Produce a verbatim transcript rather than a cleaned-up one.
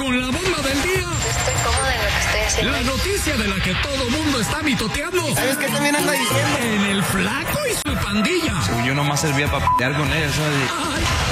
con la bomba del día. Estoy cómoda en lo que estoy haciendo. La noticia de la que todo mundo está mitoteando. ¿Sabes qué también anda diciendo? En el Flaco y su pandilla. Según yo nomás servía para pelear con él, ¿sabes? Ay,